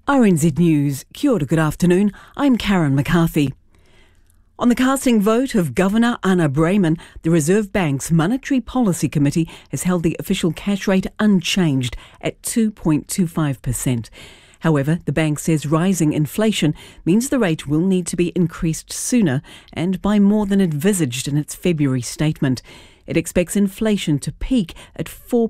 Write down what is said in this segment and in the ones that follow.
RNZ News. Kia ora, good afternoon. I'm Karen McCarthy. On the casting vote of Governor Anna Breyman, the Reserve Bank's Monetary Policy Committee has held the official cash rate unchanged at 2.25%. However, the bank says rising inflation means the rate will need to be increased sooner and by more than envisaged in its February statement. It expects inflation to peak at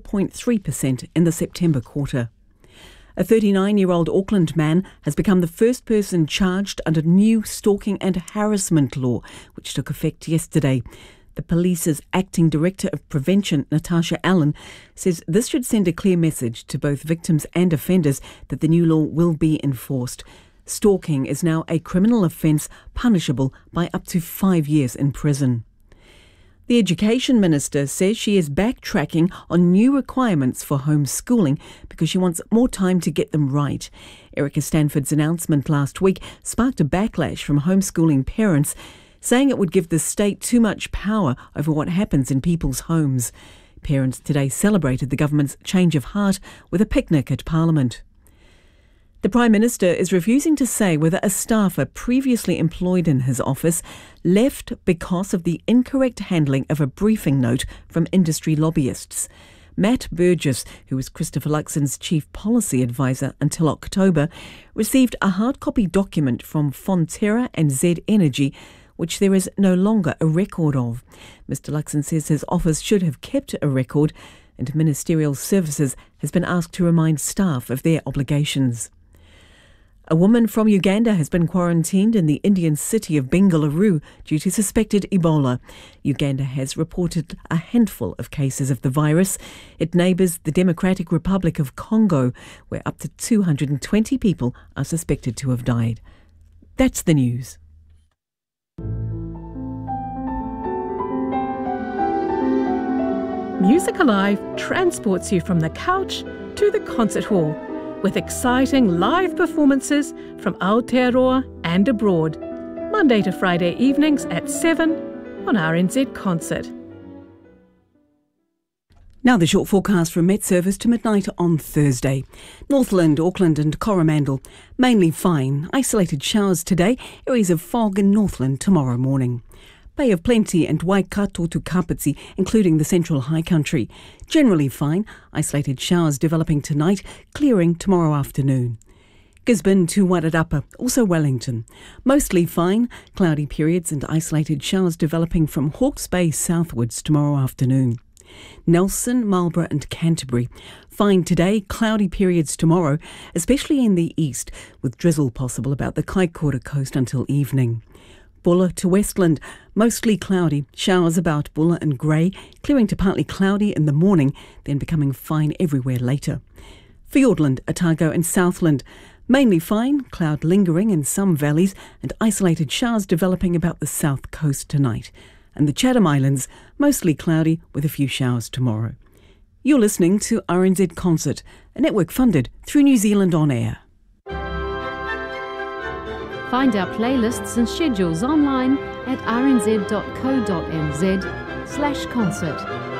4.3% in the September quarter. A 39-year-old Auckland man has become the first person charged under new stalking and harassment law, which took effect yesterday. The police's acting director of prevention, Natasha Allen, says this should send a clear message to both victims and offenders that the new law will be enforced. Stalking is now a criminal offence punishable by up to 5 years in prison. The Education Minister says she is backtracking on new requirements for homeschooling because she wants more time to get them right. Erica Stanford's announcement last week sparked a backlash from homeschooling parents, saying it would give the state too much power over what happens in people's homes. Parents today celebrated the government's change of heart with a picnic at Parliament. The Prime Minister is refusing to say whether a staffer previously employed in his office left because of the incorrect handling of a briefing note from industry lobbyists. Matt Burgess, who was Christopher Luxon's chief policy advisor until October, received a hard copy document from Fonterra and Z Energy, which there is no longer a record of. Mr Luxon says his office should have kept a record, and Ministerial Services has been asked to remind staff of their obligations. A woman from Uganda has been quarantined in the Indian city of Bengaluru due to suspected Ebola. Uganda has reported a handful of cases of the virus. It neighbours the Democratic Republic of Congo, where up to 220 people are suspected to have died. That's the news. Music Alive transports you from the couch to the concert hall, with exciting live performances from Aotearoa and abroad, Monday to Friday evenings at 7 on RNZ Concert. Now the short forecast from Met Service to midnight on Thursday. Northland, Auckland and Coromandel, mainly fine. Isolated showers today, areas of fog in Northland tomorrow morning. Bay of Plenty and Waikato to Kapiti, including the central high country. Generally fine, isolated showers developing tonight, clearing tomorrow afternoon. Gisborne to Wairarapa, also Wellington. Mostly fine, cloudy periods and isolated showers developing from Hawke's Bay southwards tomorrow afternoon. Nelson, Marlborough and Canterbury. Fine today, cloudy periods tomorrow, especially in the east, with drizzle possible about the Kaikoura coast until evening. Bulla to Westland, mostly cloudy, showers about Bulla and Grey, clearing to partly cloudy in the morning, then becoming fine everywhere later. Fiordland, Otago and Southland, mainly fine, cloud lingering in some valleys and isolated showers developing about the south coast tonight. And the Chatham Islands, mostly cloudy with a few showers tomorrow. You're listening to RNZ Concert, a network funded through New Zealand On Air. Find our playlists and schedules online at rnz.co.nz/concert.